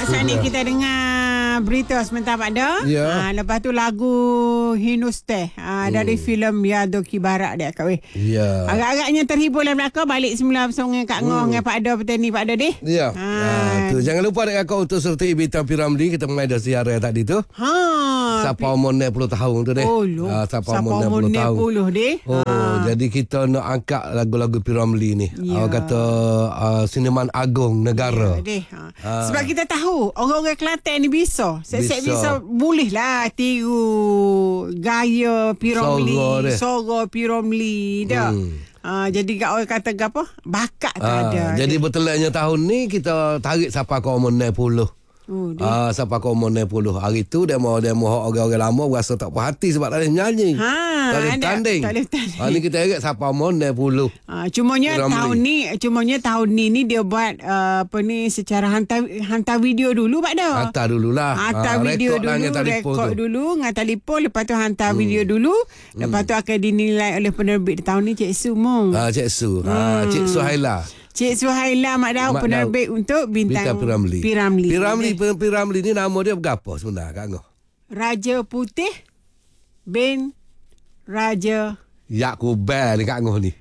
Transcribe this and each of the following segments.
saat ni kita dengar berita sebentar Pak Da. Lepas tu lagu Hinuste dari filem Yadoki Barat dia kat weh. Agak-agaknya terhibur dalam belakang balik semula bersama dengan Kak Ngor dengan Pak Da petani Pak Da deh. Tu jangan lupa dekat kau untuk sertai Bintang Piramli kita mengajar siaran tadi tu. Siapa umur 60 tahun tu deh. Siapa umur 60 tahun. Deh. Jadi kita nak angkat lagu-lagu Piramli ni. Orang kata seniman agung negara. Sebab kita tahu orang-orang Kelantan ni bisa. Bisa boleh lah tiru gaya Piramli, suara Piramli dah. Jadi kat orang kata apa? Bakat tak ada. Jadi betulnya tahun ni kita tarik siapa kau umur 60. Siapa kau umur 60. Hari tu demo orang-orang lama berasa tak puas hati sebab tak boleh menyanyi. Tak boleh tanding. Ni kita ingat siapa umur 60. Cumanya tahun ni dia buat apa ni secara hantar video dulu Pak Da. Hantar dululah. Hantar video dulu, rekod dulu dengan telefon, lepas tu hantar video dulu, lepas tu akan dinilai oleh penerbit tahun ni Cik Su mong. Cik Su. Cik Suhaila. Cik Suhaila Mak Daud penerbit untuk Bintang Piramli. Piramli ni nama dia berapa sebenarnya Kak Ngor? Raja Putih bin Raja Yakubel ni Kak Ngor ni.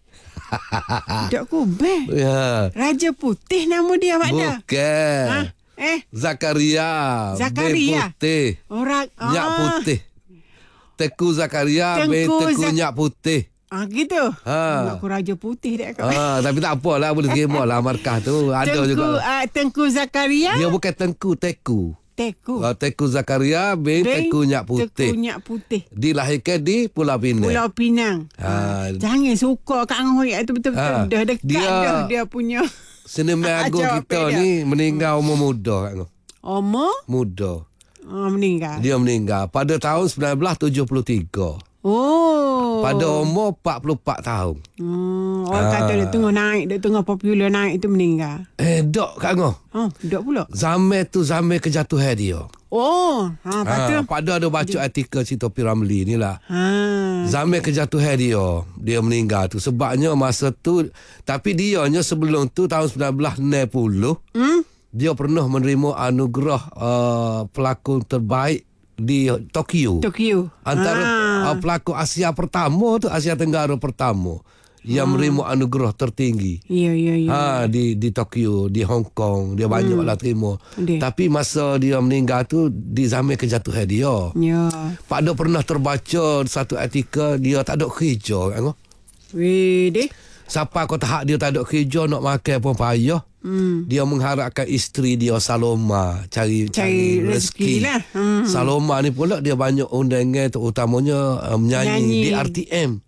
Yakubel. Raja Putih nama dia Mak Daud. Bukan. Zakaria bin Putih. Nyak Putih. Teku Zakaria bin Teku Nyak Putih. Gitu. Aku Raja Putih dia kau. Tapi tak apalah, boleh terima lah markah tu. Ada juga. Tengku Zakaria. Dia bukan Teku. Teku Zakaria bin Teku Nyak Putih. Dilahirkan di Pulau Pinang. Jangan suka Kak Ngor tu betul-betul dah dekat dia punya. Seniman agung kita ni meninggal umur muda Kak Ngor. Umur? Muda. Meninggal. Dia meninggal pada tahun 1973. Pada umur 44 tahun. Orang kata dia tengah popular naik itu meninggal. Dok Kak Ngor. Dok pula. Zaman kejatuhan dia. Pada ada baca artikel cerita Piramli ni lah. Zaman kejatuhan dia meninggal tu. Sebabnya masa tu, tapi dianya sebelum tu tahun 1960, dia pernah menerima anugerah pelakon terbaik di Tokyo. Antara pelakon Asia pertama tu, Asia Tenggara pertama yang menerima anugerah tertinggi. Di Tokyo, di Hong Kong, dia banyaklah terima. Tapi masa dia meninggal tu di zaman kejatuhan dia. Pak Dok pernah terbaca satu artikel dia tak ada kerja kan. Siapa kau tahap dia tak ada kerja nak makan pun payah. Dia mengharapkan isteri dia Saloma cari rezeki lah. Saloma ni pula dia banyak undangan terutamanya menyanyi di RTM.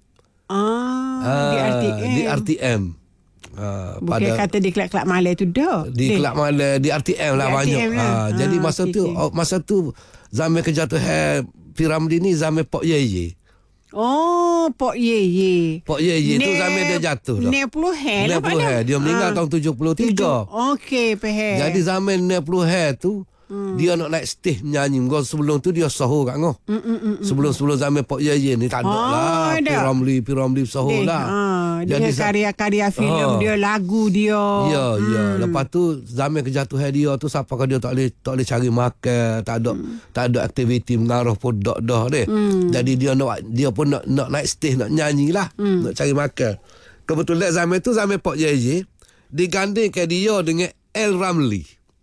Di RTM. Bukan kata di kelab-kelab malam tu dah. Di kelab malam di RTM lah banyak. Jadi masa tu zaman kejatuhan Piramli ni zaman Pok Yeye. Pok Yeye. Pok Yeye tu zaman dia jatuh dah. 60 lah Pak Da. Dia meninggal tahun 73. Okey, faham. Jadi zaman 60 tu dia nak naik stage menyanyi. Sebelum tu dia sahur Kak Ngor. Sebelum zaman Pok Yeye ni tak ada lah. Piramli sahur lah. Jadi karya-karya filem dia, lagu dia. Lepas tu zaman kejatuhan dia tu siapa kau dia tak boleh cari makan, tak ada aktiviti mengarah pun dah deh. Jadi dia pun nak naik stage, nak nyanyi lah, nak cari makan. Kebetulan zaman tu zaman Pok Yeye digandingkan dia dengan El Ramli.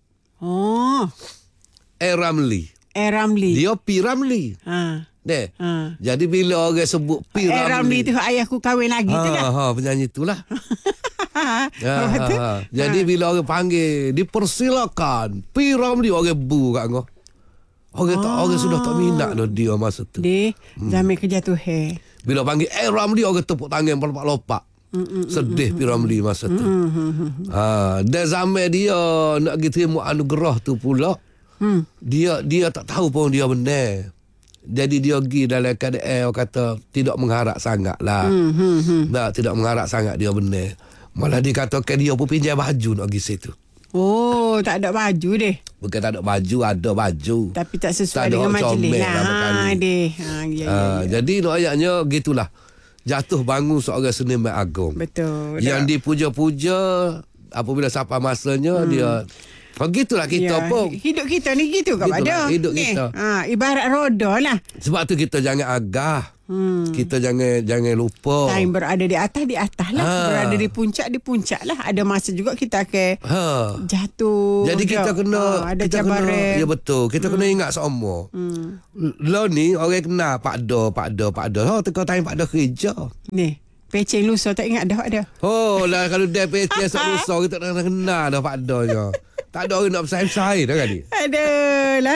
El Ramli. Dia Piramli. Jadi bila orang sebut Piramli, Ramli tu ayahku kahwin lagi tu lah. Penyanyi tu lah. Jadi bila orang panggil, dipersilakan Piramli, orang bu Kak Ngor. Orang sudah tak minat dah dia masa tu. Zaman kejatuhan. Bila panggil Ramli, orang tepuk tangan lopak-lopak. Sedih Piramli masa tu. Dan zaman dia nak pergi terima anugerah tu pula, dia tak tahu pun dia benar. Jadi dia pergi dalam keadaan orang kata tidak mengharap sangat lah. Tidak mengharap sangat dia benar. Malah dikatakan dia pun pinjam baju nak pergi situ. Tak ada baju deh. Bukan tak ada baju, ada baju. Tapi tak sesuai dengan majlis lah. Jadi ayatnya gitulah. Jatuh bangun seorang seniman agung. Betul. Yang dipuja-puja apabila sampai masanya dia Begitulah kita pun. Hidup kita ni gitu kat pada. Hidup kita. Ibarat roda lah. Sebab tu kita jangan agah. Kita jangan lupa. Time berada di atas lah. Berada di puncak lah. Ada masa juga kita akan jatuh. Jadi kita kena ada kita cabaran. kena, ya betul. Kita kena ingat semua. Lo ni orang kenal Pak Do. Tengok time Pak Do kerja. Ni peceng lusa tak ingat dah ada. Oh lah, kalau dia peceng lusa kita dah kenal dah Pak Do je. Tak ada orang nak bersaing-saing dah kali. Aduh lah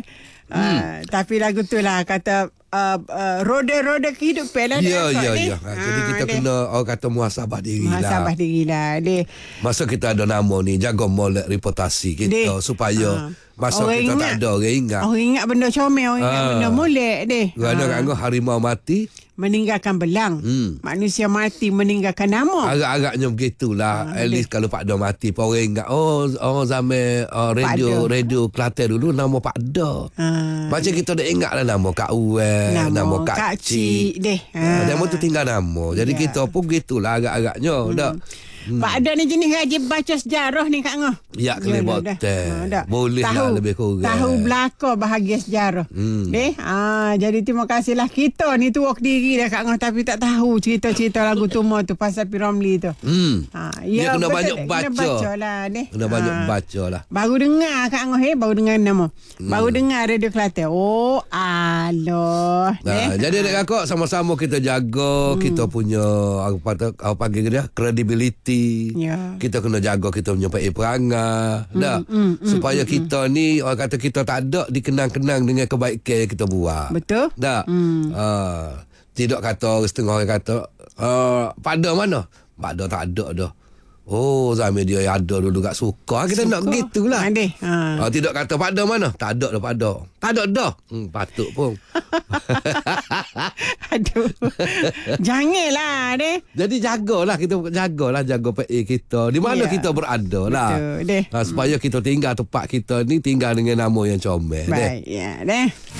tapi lagu tu lah kata roda kehidupan lah. Ya. Jadi kita kena orang kata muhasabah diri lah. Muhasabah diri lah. Masa kita ada nama ni, jaga molek reputasi kita supaya masa orang kita ingat, tak ada orang ingat. Orang ingat benda comel, orang ingat benda molek deh. Kerana harimau mati meninggalkan belang. Manusia mati meninggalkan nama. Agak-agaknya begitulah. At least kalau Pak Do mati, orang ingat zaman radio Kelantan dulu nama Pak Do. Macam kita dah ingat lah nama Kak Uwe, nama Kak Cik deh. Nama tu tinggal nama. Jadi kita pun begitulah agak-agaknya. Pak Do ni jenis rajin baca sejarah ni Kak Ngah. Ya, kena botel. Boleh lah lebih kurang. Tahu belakang bahagia sejarah. Jadi terima kasihlah kita ni tuak diri dah Kak Ngah tapi tak tahu cerita-cerita lagu Tuma tu pasal P.Ramlee tu. Ya, kena banyak baca. Kena baca lah deh. Kena banyak baca lah. Baru dengar Kak Ngah baru dengar nama. Baru dengar Radio Kelantan. Oh, Allah. Jadi adik kakak sama-sama kita jaga kita punya apa panggil dia kredibiliti. Kita kena jaga kita punya perangai supaya kita ni orang kata kita tak ada dikenang-kenang dengan kebaikan yang kita buat. Betul. Tak. Tidak kata setengah orang kata pada mana? Pada tak ada dah. Oh, zaman dia ada dulu kat suka. Kita nak gitulah. Tidak kata pada mana? Tak ada dah pada. Tak ada dah. Patut pun. Aduh. Janganlah deh. Jadi jagalah jaga PA kita. Di mana kita berada lah. Betul deh. Supaya kita tinggal tempat kita ni tinggal dengan nama yang comel. Baik, ya deh.